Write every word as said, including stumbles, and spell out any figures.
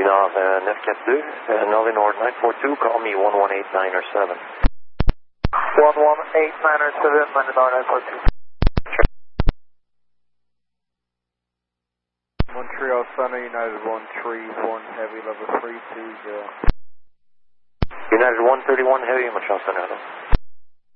du Nord euh, neuf quatre deux, euh, Northern Nord nine four two, call me one one eight nine or seven. one one eight nine or seven, Northern Nord nine four two. Montreal Center, United one three one, heavy level three two zero. United one thirty-one, heavy, Montreal Center, hello.